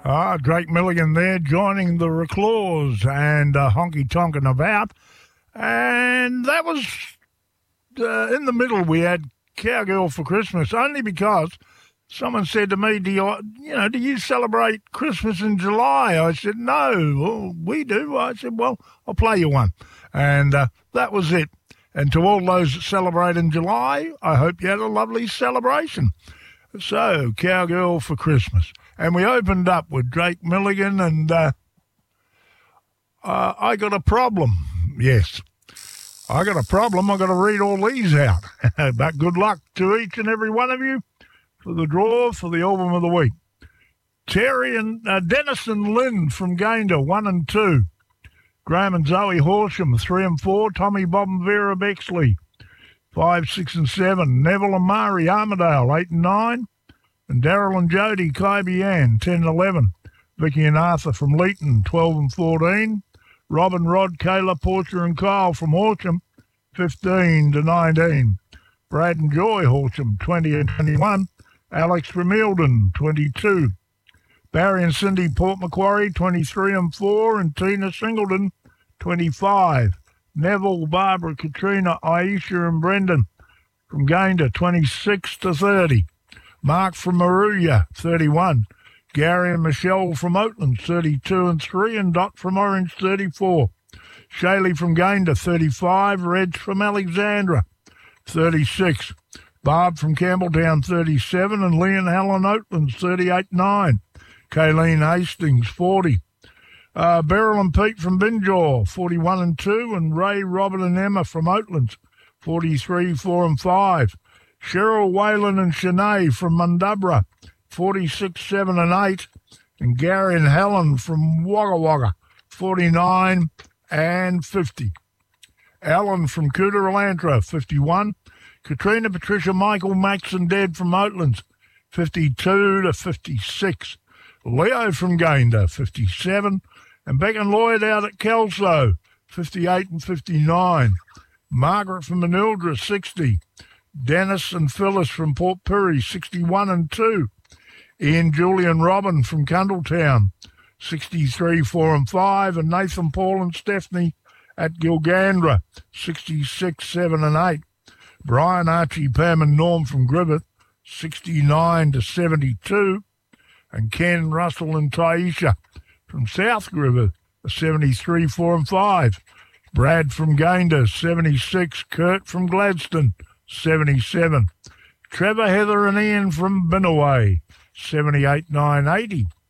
Drake Milligan there joining the Reclaws and Honky Tonkin' About. And that was in the middle. We had Cowgirl for Christmas, only because someone said to me, do you celebrate Christmas in July? I said, no. Well, we do. I said, well, I'll play you one. And that was it. And to all those that celebrate in July, I hope you had a lovely celebration. So, Cowgirl for Christmas. And we opened up with Drake Milligan, and I got a problem. Yes, I got a problem. I got to read all these out. But good luck to each and every one of you for the draw for the album of the week. Terry and Dennis and Lynn from Gayndah, 1 and 2. Graham and Zoe Horsham, 3 and 4. Tommy, Bob and Vera Bexley, 5, 6 and 7. Neville and Mari Armadale, 8 and 9. And Daryl and Jody Kaibian, 10 and 11. Vicky and Arthur from Leeton, 12 and 14. Robin, Rod, Kayla, Porcher and Kyle from Horsham, 15 to 19. Brad and Joy Horsham, 20 and 21. Alex from Eildon, 22. Barry and Cindy Port Macquarie, 23 and 4. And Tina Singleton, 25. Neville, Barbara, Katrina, Aisha and Brendan from Gayndah, 26 to 30. Mark from Maruya, 31. Gary and Michelle from Oatlands, 32 and 3. And Dot from Orange, 34. Shaylee from Gayndah, 35. Reg from Alexandra, 36. Barb from Campbelltown, 37. And Lee and Helen Oatlands, 38-9. Kayleen Hastings, 40. Beryl and Pete from Binjaw, 41 and 2. And Ray, Robert and Emma from Oatlands, 43, 4 and 5. Cheryl, Whalen and Shanae from Mundubra, 46, 7 and 8. And Gary and Helen from Wagga Wagga, 49 and 50. Alan from Cooter-Elantra, 51. Katrina, Patricia, Michael, Max and Dad from Oatlands, 52 to 56. Leo from Gayndah, 57. And Beck and Lloyd out at Kelso, 58 and 59. Margaret from Manildra, 60. Dennis and Phyllis from Port Pirie, 61 and 2. Ian, Julie and Robin from Cundletown, 63, 4 and 5. And Nathan, Paul and Stephanie at Gilgandra, 66, 7 and 8. Brian, Archie, Pam and Norm from Griffith, 69 to 72. And Ken, Russell and Taisha from South Griffith, 73, 4 and 5. Brad from Gayndah, 76. Kurt from Gladstone, 77. Trevor, Heather and Ian from Binnaway, 78, 9, 80.